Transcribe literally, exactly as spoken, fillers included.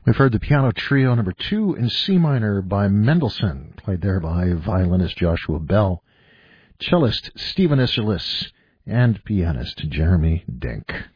We've heard the piano trio number two in C minor by Mendelssohn, played there by violinist Joshua Bell, cellist Stephen Isserlis, and pianist Jeremy Dink.